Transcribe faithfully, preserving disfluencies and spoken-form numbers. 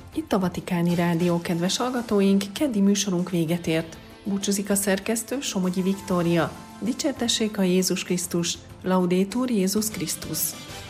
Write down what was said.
Itt a Vatikáni Rádió, kedves hallgatóink, keddi műsorunk véget ért. Búcsúzik a szerkesztő, Somogyi Viktória. Dicsértessék a Jézus Krisztus, Laudetur Jézus Krisztus.